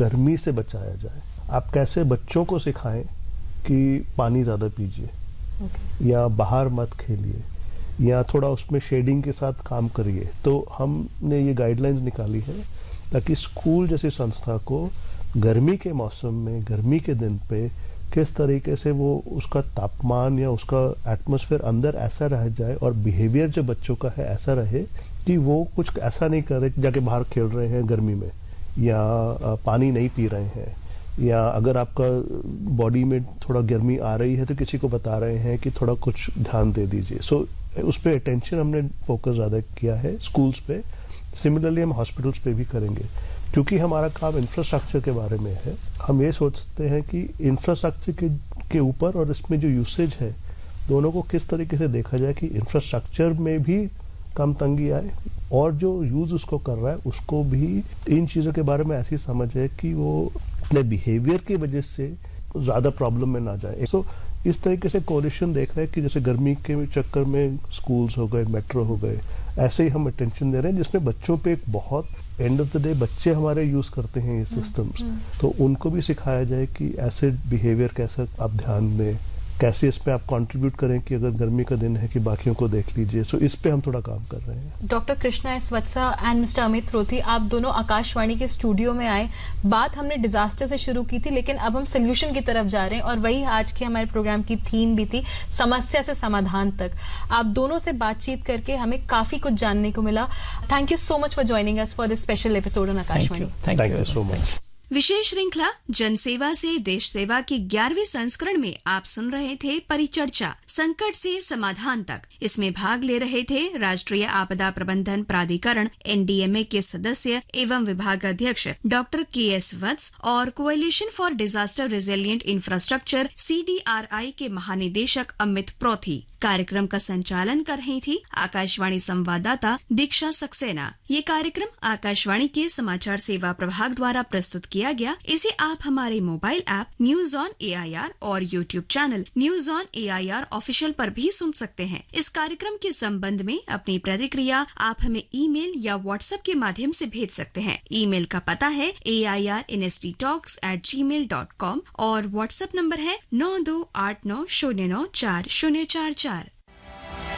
गर्मी से बचाया जाए। आप कैसे बच्चों को सिखाएं कि पानी ज़्यादा पीजिए, या बाहर मत खेलिए, या थोड़ा उसमें शेडिंग के साथ काम करिए। तो हमने ये गाइडलाइंस निकाली है ताकि स्कूल जैसी संस्था को गर्मी के मौसम में, गर्मी के दिन पे किस तरीके से वो उसका तापमान या उसका एटमॉस्फेयर अंदर ऐसा रह जाए और बिहेवियर जो बच्चों का है ऐसा रहे कि वो कुछ ऐसा नहीं करे जाके बाहर खेल रहे हैं गर्मी में, या पानी नहीं पी रहे हैं, या अगर आपका बॉडी में थोड़ा गर्मी आ रही है तो किसी को बता रहे हैं कि थोड़ा कुछ ध्यान दे दीजिए। सो उस पर अटेंशन हमने फोकस ज़्यादा किया है स्कूल्स पे। सिमिलरली हम हॉस्पिटल्स पे भी करेंगे, क्योंकि हमारा काम इंफ्रास्ट्रक्चर के बारे में है। हम ये सोचते हैं कि इंफ्रास्ट्रक्चर के ऊपर और इसमें जो यूसेज है दोनों को किस तरीके से देखा जाए कि इंफ्रास्ट्रक्चर में भी कम तंगी आए और जो यूज उसको कर रहा है उसको भी इन चीज़ों के बारे में ऐसी समझ है कि वो अपने बिहेवियर की वजह से ज़्यादा प्रॉब्लम में ना जाए। सो इस तरीके से कोलिशन देख रहे हैं कि जैसे गर्मी के चक्कर में स्कूल्स हो गए, मेट्रो हो गए, ऐसे ही हम अटेंशन दे रहे हैं जिसमें बच्चों पे एक बहुत एंड ऑफ द डे बच्चे हमारे यूज करते हैं ये सिस्टम्स, तो उनको भी सिखाया जाए कि ऐसे बिहेवियर कैसे आप ध्यान दें, कैसे इसमें आप कंट्रीब्यूट करें कि अगर गर्मी का दिन है कि बाकियों को देख लीजिए। सो इस पे हम थोड़ा काम कर रहे हैं। Doctor Krishna S वत्सा and mister Amit रोथी, आप दोनों आकाशवाणी के स्टूडियो में आए। बात हमने डिजास्टर से शुरू की थी, लेकिन अब हम सोल्यूशन की तरफ जा रहे हैं और वही आज के हमारे प्रोग्राम की थीम भी थी, समस्या से समाधान तक। आप दोनों से बातचीत करके हमें काफी कुछ जानने को मिला। Thank you so much for joining us for this special episode on Akashvani. Thank you so much. विशेष श्रृंखला जनसेवा से देश सेवा की 11वें संस्करण में आप सुन रहे थे परिचर्चा, संकट से समाधान तक। इसमें भाग ले रहे थे राष्ट्रीय आपदा प्रबंधन प्राधिकरण एनडीएमए के सदस्य एवं विभागाध्यक्ष डॉक्टर के.एस. वत्स और coalition for disaster resilient infrastructure CDRI के महानिदेशक अमित प्रोथी। कार्यक्रम का संचालन कर रही थी आकाशवाणी संवाददाता दीक्षा सक्सेना। ये कार्यक्रम आकाशवाणी के समाचार सेवा प्रभाग द्वारा प्रस्तुत किया गया। इसे आप हमारे mobile app news on AIR और YouTube channel news on AIR official पर भी सुन सकते हैं। इस कार्यक्रम के संबंध में अपनी प्रतिक्रिया आप हमें ईमेल या व्हाट्सएप के माध्यम से भेज सकते हैं। ईमेल का पता है AIRNSTtalks@gmail.com और व्हाट्सएप नंबर है 9289094044।